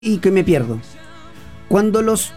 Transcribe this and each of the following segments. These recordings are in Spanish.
y que me pierdo. Cuando los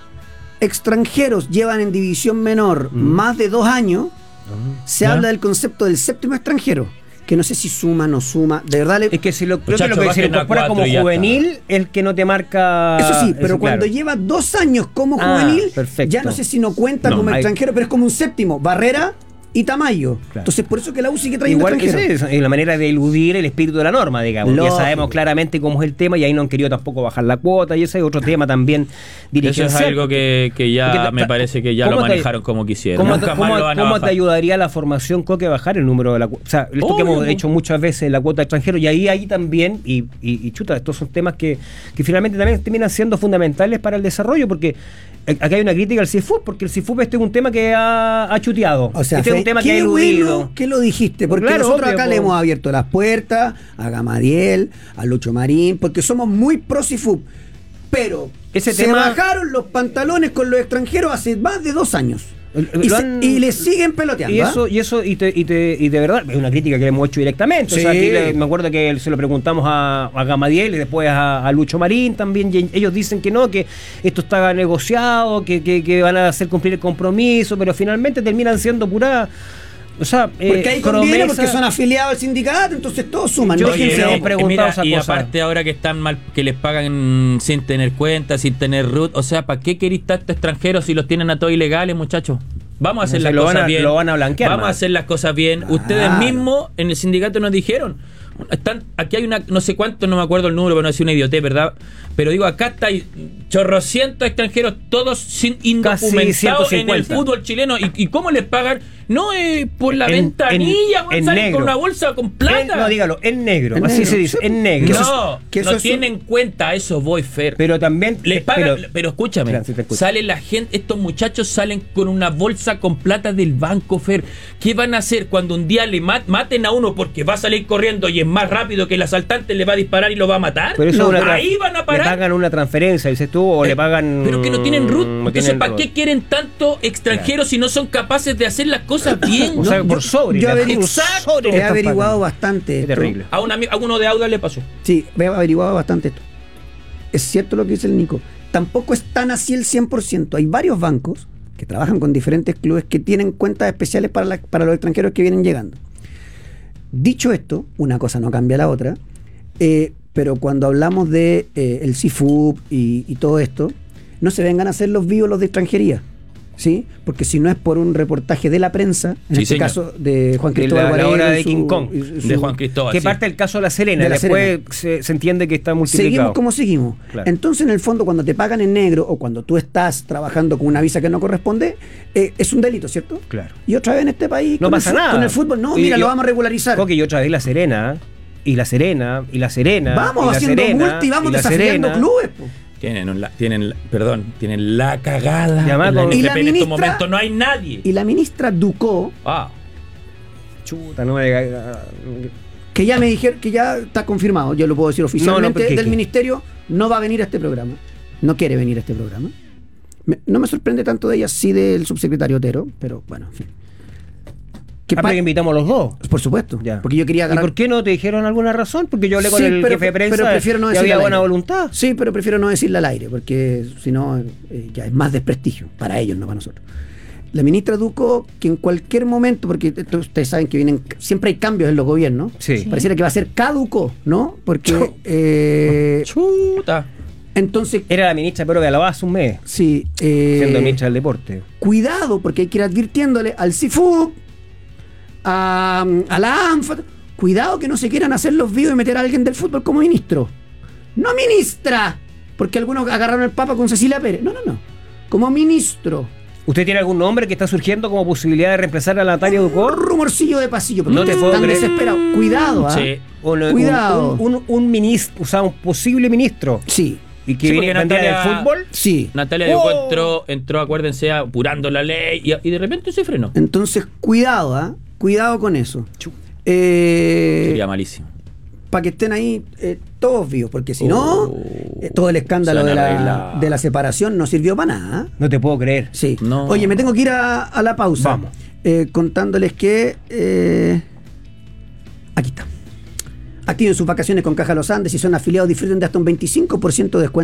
extranjeros llevan en división menor más de 2 años, se habla del concepto del séptimo extranjero, que no sé si suma, no suma, de verdad. Es que si lo, creo que lo que se incorpora como juvenil, el que no te marca. Eso sí, pero cuando lleva 2 años como juvenil, ya no sé si no cuenta como extranjero, pero es como un séptimo. Barrera y Tamayo. Claro. Entonces, por eso que la U sigue trayendo extranjeros. Igual que es la manera de eludir el espíritu de la norma, digamos. Ya sabemos claramente cómo es el tema y ahí no han querido tampoco bajar la cuota y ese es otro tema también dirigencial. Eso es algo que ya me parece que ya lo manejaron como quisieron. ¿Cómo te ayudaría la formación, Coque, a bajar el número de la cuota? O sea, esto que hemos hecho muchas veces, la cuota de extranjeros, y ahí también, y chuta, estos son temas que finalmente también terminan siendo fundamentales para el desarrollo, porque acá hay una crítica al CIFUP, porque el CIFUP este es un tema que ha chuteado. O sea, este es un tema que ha eludido. Bueno que lo dijiste, porque claro, nosotros acá le hemos abierto las puertas a Gamadiel, a Lucho Marín, porque somos muy pro CIFUP. Pero se bajaron los pantalones con los extranjeros hace más de 2 años. Y le siguen peloteando. Y de verdad, es una crítica que hemos hecho directamente. Sí. O sea, aquí me acuerdo que se lo preguntamos a Gamadiel y después a Lucho Marín también. Y ellos dicen que no, que esto está negociado, que van a hacer cumplir el compromiso, pero finalmente terminan siendo pura. O sea, porque ahí conviene porque son afiliados al sindicato, entonces todos suman. Y aparte ahora que están mal, que les pagan sin tener cuenta, sin tener root, o sea, ¿para qué queréis tantos extranjeros si los tienen a todos ilegales, muchachos? Vamos a hacer las cosas bien. Lo van a blanquear. Vamos a hacer las cosas bien. Claro. Ustedes mismos en el sindicato nos dijeron. Aquí hay una, no sé cuánto, no me acuerdo el número, pero no es una idiotez, ¿verdad? Pero digo, acá está chorrocientos extranjeros, todos indocumentados en el fútbol chileno. ¿Y cómo les pagan? No, por la ventanilla, salen con una bolsa con plata. No, dígalo, en negro, así se dice, en negro. No tienen cuenta, eso voy, Fer. Pero también les pagan, pero escúchame, claro, sale la gente, estos muchachos salen con una bolsa con plata del banco, Fer. ¿Qué van a hacer cuando un día le maten a uno porque va a salir corriendo y es más rápido que el asaltante, le va a disparar y lo va a matar? Pero eso ahí van a parar. Le pagan una transferencia, dices tú, o le pagan. Pero que no tienen root. Entonces, ¿para qué quieren tanto extranjeros si no son capaces de hacer las cosas bien? O sea, por sobre. Yo he averiguado bastante. Es terrible. A uno de Auda le pasó. Sí, he averiguado bastante esto. Es cierto lo que dice el Nico. Tampoco es tan así el 100%. Hay varios bancos que trabajan con diferentes clubes que tienen cuentas especiales para los extranjeros que vienen llegando. Dicho esto, una cosa no cambia la otra, pero cuando hablamos de el CIFUP y todo esto, no se vengan a hacer los vivos los de extranjería, ¿sí? Porque si no es por un reportaje de la prensa, en este caso de Juan Cristóbal Varela, la hora de King Kong, de Juan Cristóbal, que parte del caso de La Serena, después se entiende que está multiplicado. Seguimos como seguimos. Claro. Entonces, en el fondo, cuando te pagan en negro o cuando tú estás trabajando con una visa que no corresponde, es un delito, ¿cierto? Claro. Y otra vez en este país no pasa nada. Con el fútbol, no, mira, lo vamos a regularizar. Porque otra vez La Serena, y La Serena, y La Serena. Vamos haciendo multi, vamos desafiando clubes, po. Tienen la cagada. En estos momentos no hay nadie. Y la ministra Ducó, chuta, no me que ya me dijeron que ya está confirmado, yo lo puedo decir oficialmente, del ministerio, no va a venir a este programa. No quiere venir a este programa. No me sorprende tanto de ella, sí del subsecretario Otero, pero bueno, en fin. Pero invitamos a los dos. Por supuesto, ya. Porque yo quería agarrar. ¿Y por qué no te dijeron alguna razón? Porque yo hablé con el jefe de prensa, pero prefiero no y había buena voluntad. Sí, pero prefiero no decirle al aire, porque si no, ya es más desprestigio para ellos, no para nosotros. La ministra Ducó, que en cualquier momento, porque ustedes saben que siempre hay cambios en los gobiernos, sí. Pareciera que va a ser caduco, ¿no? Porque chuta. Entonces, era la ministra, pero que alababa hace un mes. Sí. Siendo ministra del deporte. Cuidado, porque hay que ir advirtiéndole al CIFUP, a la ANFA, cuidado que no se quieran hacer los vivos y meter a alguien del fútbol como ministro. No ministra, porque algunos agarraron el Papa con Cecilia Pérez. No. Como ministro. ¿Usted tiene algún nombre que está surgiendo como posibilidad de reemplazar a Natalia Ducó? Un rumorcillo de pasillo, pero no te puedo creer. Desesperado. Cuidado, sí. Cuidado. Un ministro, o sea, un posible ministro. Sí. ¿Y que viene Natalia del fútbol? Sí. Natalia entró, acuérdense, apurando la ley y de repente se frenó. Entonces, cuidado, Cuidado con eso. Sería malísimo. Para que estén ahí todos vivos, porque si no, todo el escándalo de la separación no sirvió para nada. No te puedo creer. Sí. No. Oye, me tengo que ir a la pausa. Vamos. Contándoles que aquí está. activen sus vacaciones con Caja Los Andes, si son afiliados disfruten de hasta un 25% de descuento